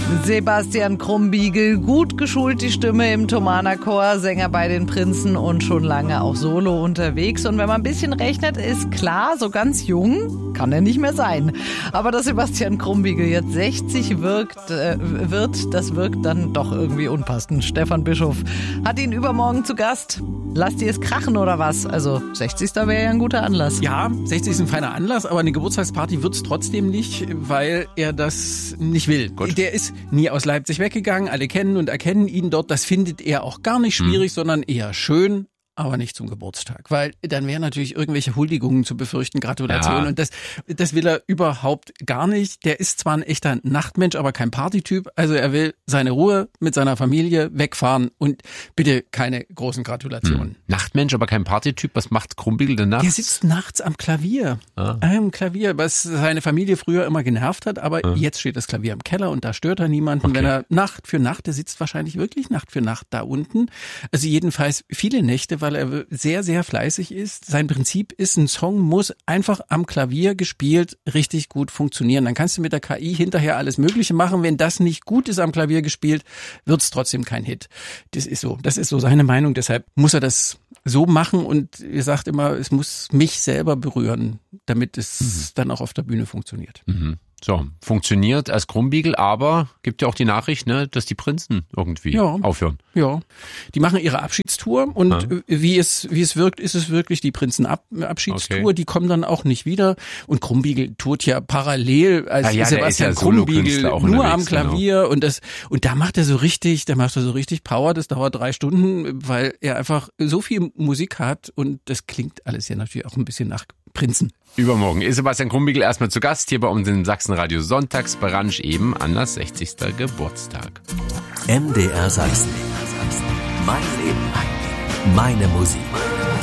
Sebastian Krumbiegel, gut geschult die Stimme im Thomaner Chor, Sänger bei den Prinzen und schon lange auch solo unterwegs. Und wenn man ein bisschen rechnet, ist klar, so ganz jung kann er nicht mehr sein. Aber dass Sebastian Krumbiegel jetzt 60 wird, das wirkt dann doch irgendwie unpassend. Stefan Bischof hat ihn übermorgen zu Gast. Lasst ihr es krachen oder was? Also 60. wäre ja ein guter Anlass. Ja, 60 ist ein feiner Anlass, aber eine Geburtstagsparty wird's trotzdem nicht, weil er das nicht will. Gut. Der ist nie aus Leipzig weggegangen, alle kennen und erkennen ihn dort. Das findet er auch gar nicht schwierig, sondern eher schön. Aber nicht zum Geburtstag, weil dann wären natürlich irgendwelche Huldigungen zu befürchten, Gratulationen. Und das will er überhaupt gar nicht. Der ist zwar ein echter Nachtmensch, aber kein Partytyp. Also er will seine Ruhe mit seiner Familie wegfahren und bitte keine großen Gratulationen. Nachtmensch, aber kein Partytyp. Was macht Krumbiegel denn nachts? Der sitzt nachts am Klavier. Am Klavier, was seine Familie früher immer genervt hat. Aber jetzt steht das Klavier im Keller und da stört er niemanden. Okay. Wenn er Nacht für Nacht, der sitzt wahrscheinlich wirklich Nacht für Nacht da unten. Also jedenfalls viele Nächte, weil er sehr, sehr fleißig ist. Sein Prinzip ist, ein Song muss einfach am Klavier gespielt richtig gut funktionieren. Dann kannst du mit der KI hinterher alles Mögliche machen. Wenn das nicht gut ist am Klavier gespielt, wird es trotzdem kein Hit. Das ist so seine Meinung. Deshalb muss er das so machen und er sagt immer, es muss mich selber berühren, damit es dann auch auf der Bühne funktioniert. So, funktioniert als Krumbiegel, aber gibt ja auch die Nachricht, ne, dass die Prinzen irgendwie aufhören. Ja, die machen ihre Abschiedstour und wie es wirkt, ist es wirklich die Prinzenabschiedstour. Okay. Die kommen dann auch nicht wieder und Krumbiegel tourt ja parallel als Sebastian Krumbiegel nur am Klavier und da macht er so richtig Power. Das dauert 3 Stunden, weil er einfach so viel Musik hat und das klingt alles ja natürlich auch ein bisschen nach Prinzen. Übermorgen ist Sebastian Krumbiegel erstmal zu Gast hier bei uns im Sachsenradio Sonntagsbrunch eben an das 60. Geburtstag. MDR Sachsen. Mein Leben. Meine Musik.